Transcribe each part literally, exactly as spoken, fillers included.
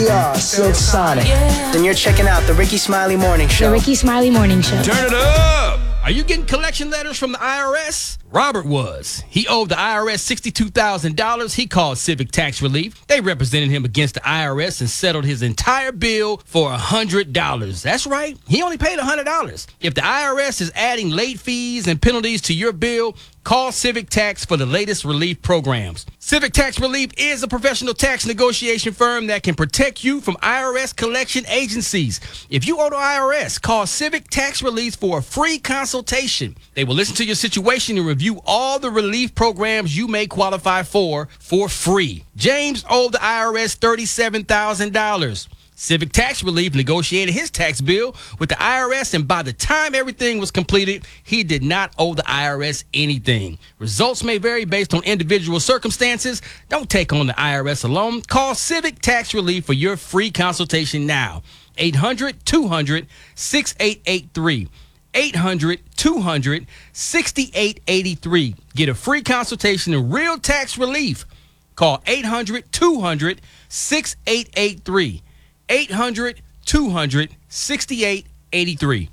Yeah, Silk Sonic. Yeah. Then you're checking out the Ricky Smiley Morning Show. The Ricky Smiley Morning Show. Turn it up! Are you getting collection letters from the I R S? Robert was. He owed the I R S sixty-two thousand dollars. He called Civic Tax Relief. They represented him against the I R S and settled his entire bill for one hundred dollars. That's right. He only paid one hundred dollars. If the I R S is adding late fees and penalties to your bill, call Civic Tax for the latest relief programs. Civic Tax Relief is a professional tax negotiation firm that can protect you from I R S collection agencies. If you owe the I R S, call Civic Tax Relief for a free consultation. They will listen to your situation and review all the relief programs you may qualify for for free. James owed the I R S thirty-seven thousand dollars. Civic Tax Relief negotiated his tax bill with the I R S, and by the time everything was completed, he did not owe the I R S anything. Results may vary based on individual circumstances. Don't take on the I R S alone. Call Civic Tax Relief for your free consultation now. eight hundred, two hundred, sixty-eight eighty-three. eight hundred, two hundred, sixty-eight eighty-three. Get a free consultation and real tax relief. Call eight hundred, two hundred, sixty-eight eighty-three. eight hundred, two hundred, sixty-eight eighty-three.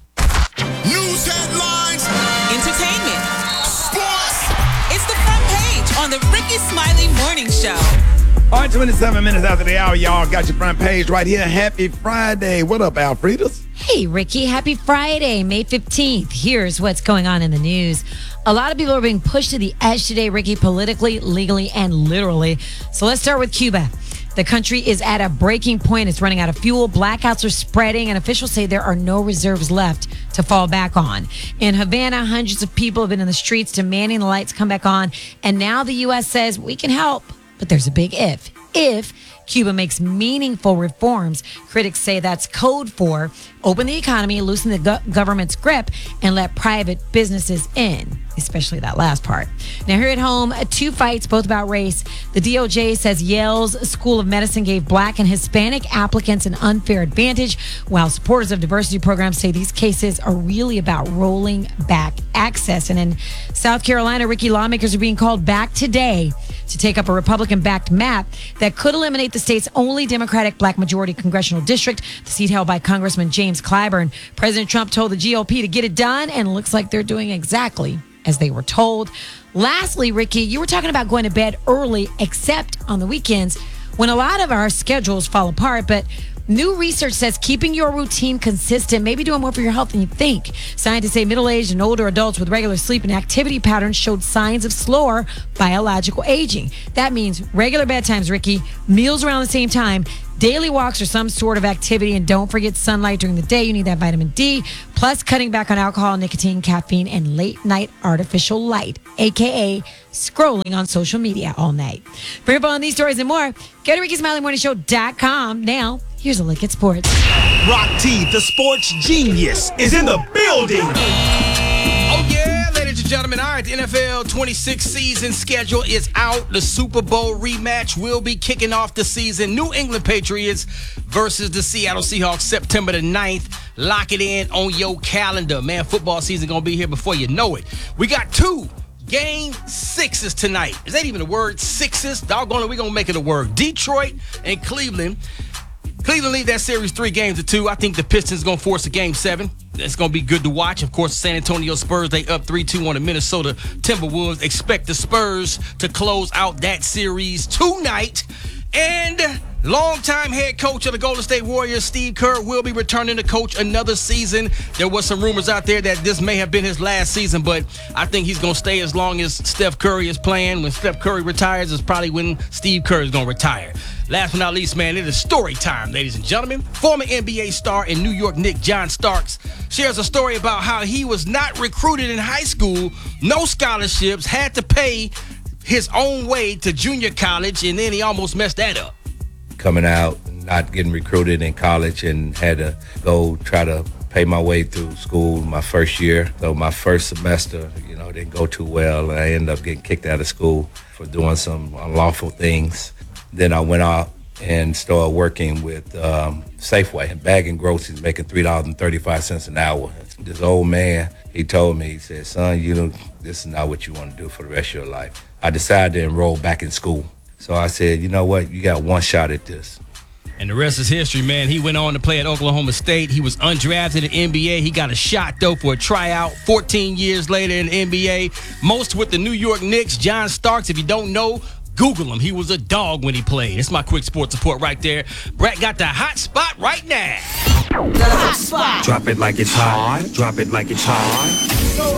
News headlines, entertainment, sports. It's the front page on the Ricky Smiley Morning Show. All right, twenty-seven minutes after the hour, y'all got your front page right here. Happy Friday. What up, Alfredas? Hey, Ricky. Happy Friday, May fifteenth. Here's what's going on in the news. A lot of people are being pushed to the edge today, Ricky, politically, legally, and literally. So let's start with Cuba. The country is at a breaking point. It's running out of fuel. Blackouts are spreading, and officials say there are no reserves left to fall back on. In Havana, hundreds of people have been in the streets demanding the lights come back on. And now the U S says we can help, but there's a big if. If Cuba makes meaningful reforms, critics say that's code for open the economy, loosen the go- government's grip, and let private businesses in, especially that last part. Now, here at home, two fights, both about race. The D O J says Yale's School of Medicine gave black and Hispanic applicants an unfair advantage, while supporters of diversity programs say these cases are really about rolling back access. And in South Carolina, Ricky, lawmakers are being called back today to take up a Republican-backed map that could eliminate the state's only Democratic black majority congressional district, the seat held by Congressman James Clyburn. President Trump told the G O P to get it done, and it looks like they're doing exactly as they were told. Lastly, Ricky, you were talking about going to bed early, except on the weekends, when a lot of our schedules fall apart, but new research says keeping your routine consistent may be doing more for your health than you think. Scientists say middle-aged and older adults with regular sleep and activity patterns showed signs of slower biological aging. That means regular bedtimes, Ricky, meals around the same time, daily walks or some sort of activity, and don't forget sunlight during the day. You need that vitamin D, plus cutting back on alcohol, nicotine, caffeine, and late-night artificial light, a k a scrolling on social media all night. For info on these stories and more, go to ricky smiley morning show dot com. Now, here's a look at sports. Rock T, the sports genius, is in the building. Oh, yeah, ladies and gentlemen. All right, the N F L twenty-six season schedule is out. The Super Bowl rematch will be kicking off the season. New England Patriots versus the Seattle Seahawks, September the ninth. Lock it in on your calendar. Man, football season going to be here before you know it. We got two game sixes tonight. Is that even a word? Sixes? Doggone it, we're going to make it a word. Detroit and Cleveland. Cleveland lead that series three games to two. I think the Pistons going to force a game seven. It's going to be good to watch. Of course, San Antonio Spurs, they up three two on the Minnesota Timberwolves. Expect the Spurs to close out that series tonight. And longtime head coach of the Golden State Warriors, Steve Kerr, will be returning to coach another season. There was some rumors out there that this may have been his last season, but I think he's going to stay as long as Steph Curry is playing. When Steph Curry retires is probably when Steve Kerr is going to retire. Last but not least, man, it is story time, ladies and gentlemen. Former N B A star and New York Knicks John Starks shares a story about how he was not recruited in high school, no scholarships, had to pay his own way to junior college, and then he almost messed that up. Coming out, not getting recruited in college, and had to go try to pay my way through school my first year. So my first semester, you know, didn't go too well. I ended up getting kicked out of school for doing some unlawful things. Then I went out and started working with um, Safeway and bagging groceries, making three dollars and thirty-five cents an hour. This old man, he told me, he said, son, you know, this is not what you want to do for the rest of your life. I decided to enroll back in school. So I said, you know what, you got one shot at this. And the rest is history, man. He went on to play at Oklahoma State. He was undrafted in the N B A. He got a shot, though, for a tryout fourteen years later in the N B A. Most with the New York Knicks. John Starks, if you don't know, Google him. He was a dog when he played. It's my quick sports report right there. Brett got the hot spot right now. The hot spot. Drop it like it's hot. Drop it like it's hot.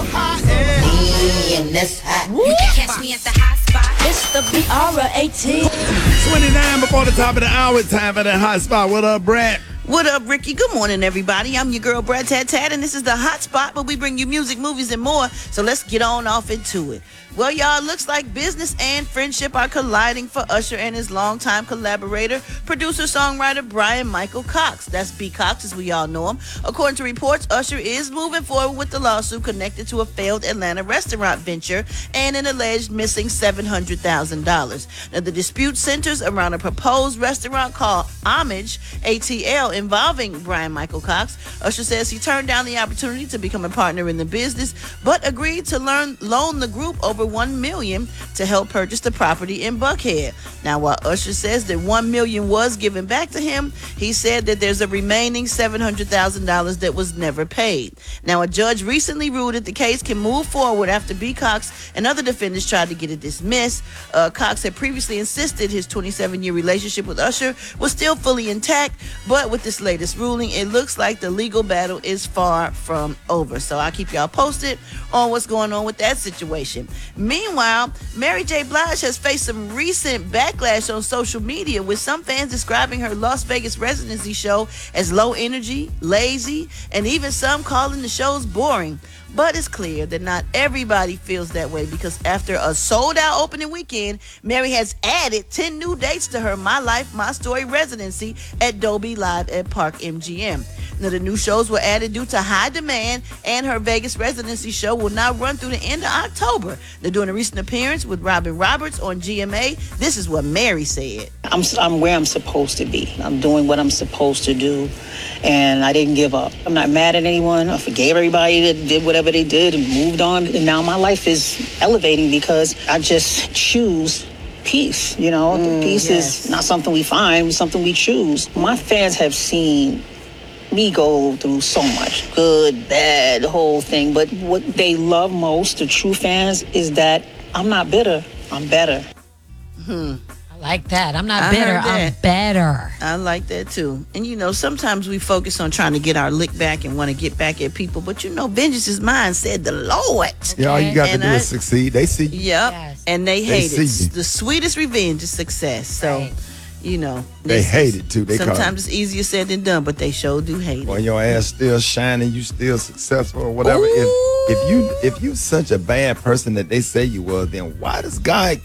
And that's hot. You can catch me at the hot spot. It's the B R A T. twenty-nine before the top of the hour. Time for the hot spot. What up, Brett? What up, Ricky? Good morning, everybody. I'm your girl, Brad Tat Tat, and this is the hot spot where we bring you music, movies, and more. So let's get on off into it. Well, y'all, looks like business and friendship are colliding for Usher and his longtime collaborator, producer-songwriter Brian Michael Cox. That's B. Cox, as we all know him. According to reports, Usher is moving forward with the lawsuit connected to a failed Atlanta restaurant venture and an alleged missing seven hundred thousand dollars. Now, the dispute centers around a proposed restaurant called Homage, A T L, involving Brian Michael Cox. Usher says he turned down the opportunity to become a partner in the business, but agreed to learn, loan the group over one million dollars to help purchase the property in Buckhead. Now, while Usher says that one million dollars was given back to him, he said that there's a remaining seven hundred thousand dollars that was never paid. Now, a judge recently ruled that the case can move forward after B. Cox and other defendants tried to get it dismissed. Uh, Cox had previously insisted his twenty-seven-year relationship with Usher was still fully intact, but with this latest ruling, it looks like the legal battle is far from over. So I'll keep y'all posted on what's going on with that situation. Meanwhile, Mary J. Blige has faced some recent backlash on social media, with some fans describing her Las Vegas residency show as low energy, lazy, and even some calling the shows boring. But it's clear that not everybody feels that way, because after a sold-out opening weekend, Mary has added ten new dates to her My Life, My Story residency at Dolby Live at Park M G M. Now, the new shows were added due to high demand, and her Vegas residency show will now run through the end of October. Now, during a recent appearance with Robin Roberts on G M A, this is what Mary said. I'm, I'm where I'm supposed to be. I'm doing what I'm supposed to do, and I didn't give up. I'm not mad at anyone. I forgave everybody that did whatever they did and moved on. And now my life is elevating because I just choose peace. You know, mm, peace yes. is not something we find, it's something we choose. My fans have seen me go through so much, good, bad, the whole thing. But what they love most, the true fans, is that I'm not bitter. I'm better. Hmm. Like that. I'm not I bitter. heard that. I'm better. I like that too. And you know, sometimes we focus on trying to get our lick back and want to get back at people, but you know, vengeance is mine, said the Lord. Yeah, all you got And to do I- is succeed. They see you. Yep. Yes. And they They hate see it. you. The sweetest revenge is success. So, Right. you know, They this hate is- it too. They call sometimes it's easier said than done, but they sure do hate when it. your ass still shining, you still successful or whatever. Ooh. If if you if you such a bad person that they say you was, then why does God